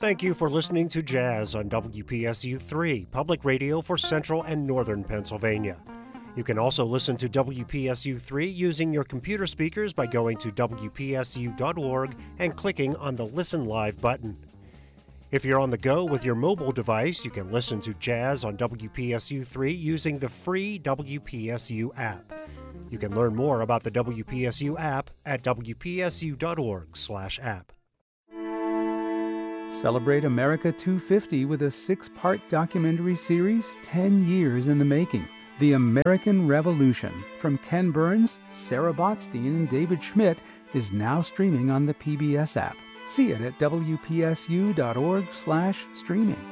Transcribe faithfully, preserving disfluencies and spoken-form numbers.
Thank you for listening to Jazz on W P S U three, public radio for Central and Northern Pennsylvania. You can also listen to W P S U three using your computer speakers by going to W P S U dot org and clicking on the Listen Live button. If you're on the go with your mobile device, you can listen to Jazz on W P S U three using the free W P S U app. You can learn more about the W P S U app at W P S U dot org slash app. Celebrate America two fifty with a six-part documentary series, ten years in the making. The American Revolution, from Ken Burns, Sarah Botstein, and David Schmidt, is now streaming on the P B S app. See it at W P S U dot org slash streaming.